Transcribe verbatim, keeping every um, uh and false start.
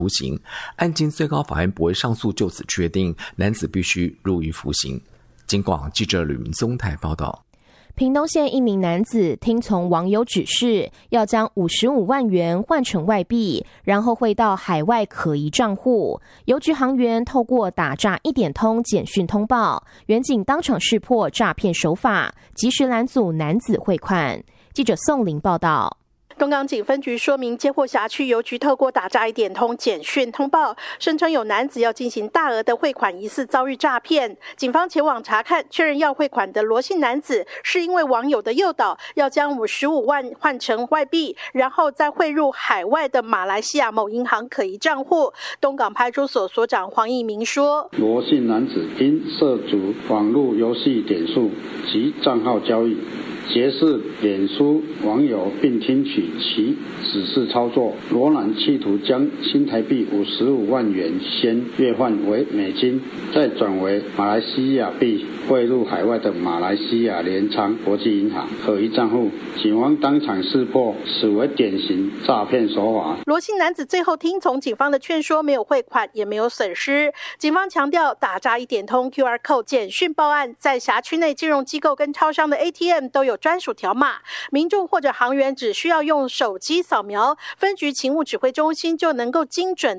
徒刑，案经最高法院不会上诉，就此确定男子必须入狱服刑。警广记者吕明宗台报道。 屏东县一名男子听从网友指示，要将五十五万元换成外币，然后汇到海外可疑账户。邮局行员透过打诈一点通简讯通报，员警当场识破诈骗手法，及时拦阻男子汇款。记者宋玲报道。 东港警分局说明，接获辖区邮局透过打诈一点通简讯通报，声称有男子要进行大额的汇款，疑似遭遇诈骗。警方前往查看，确认要汇款的罗姓男子是因为网友的诱导，要将五十五万换成外币，然后再汇入海外的马来西亚某银行可疑账户。东港派出所所长黄义明说， 罗姓男子因涉足网络游戏点数及账号交易，结识脸书网友并听取其指示操作，罗男企图将新台币五十五万元先兑换为美金，再转为马来西亚币汇入海外的马来西亚联昌国际银行可疑账户。警方当场识破，此为典型诈骗手法。 罗姓男子最后听从警方的劝说，没有汇款，也没有损失。警方强调，打诈一点通 Q R code 简讯报案，在辖区内金融机构跟超商的 A T M 都有专属条码，民众或者行员只需要用手机扫描，分局勤务指挥中心就能够精准